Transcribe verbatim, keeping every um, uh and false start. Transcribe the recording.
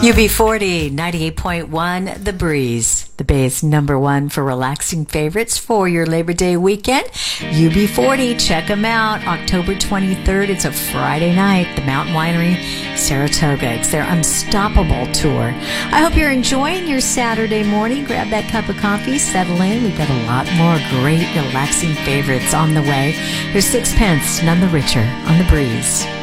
U B forty, ninety-eight point one, The Breeze. The Bay's number one for relaxing favorites for your Labor Day weekend. U B forty, check them out. October twenty-third, it's a Friday night. The Mountain Winery, Saratoga. It's their Unstoppable tour. I hope you're enjoying your Saturday morning. Grab that cup of coffee, settle in. We've got a lot more great relaxing favorites on the way. Here's Sixpence, None the Richer on The Breeze.